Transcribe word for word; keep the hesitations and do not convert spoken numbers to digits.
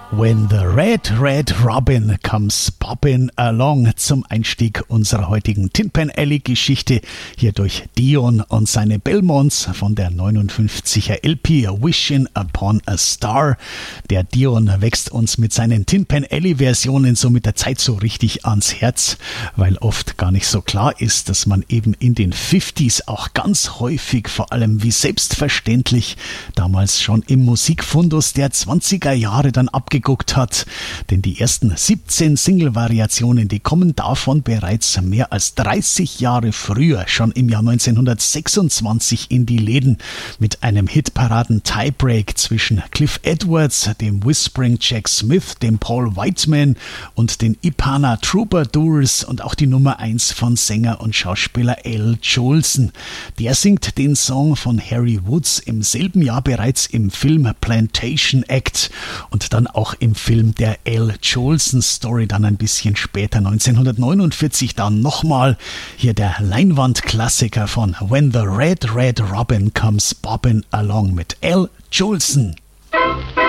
When the Red, Red Robin comes bobbin' along zum Einstieg unserer heutigen Tin Pan Alley Geschichte hier durch Dion und seine Belmonts von der neunundfünfziger L P Wishing Upon a Star. Der Dion wächst uns mit seinen Tin Pan Alley Versionen so mit der Zeit so richtig ans Herz, weil oft gar nicht so klar ist, dass man eben in den fünfziger auch ganz häufig, vor allem wie selbstverständlich, damals schon im Musikfundus der zwanziger Jahre dann abgeguckt hat, denn die ersten siebzehn Single-Variationen, die kommen davon bereits mehr als dreißig Jahre früher, schon im Jahr neunzehnhundertsechsundzwanzig in die Läden mit einem Hitparaden-Tiebreak zwischen Cliff Edwards, dem Whispering Jack Smith, dem Paul Whiteman und den Ipana Troubadours und auch die Nummer eins von Sänger und Schauspieler Al Jolson. Der singt den Song von Harry Woods im selben Jahr bereits im Film Plantation Act und dann auch im Film der Al Jolson Story, dann ein bisschen später, neunzehnhundertneunundvierzig, dann nochmal hier der Leinwandklassiker von When the Red, Red Robin Comes Bobbin' Along mit Al Jolson.